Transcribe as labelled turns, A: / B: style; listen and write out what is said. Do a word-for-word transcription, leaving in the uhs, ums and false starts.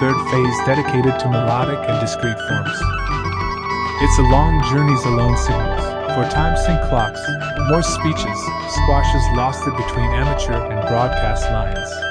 A: third phase dedicated to melodic and discrete forms. It's a long journey's alone signals, for time sync clocks, more speeches, squashes lost it between amateur and broadcast lines.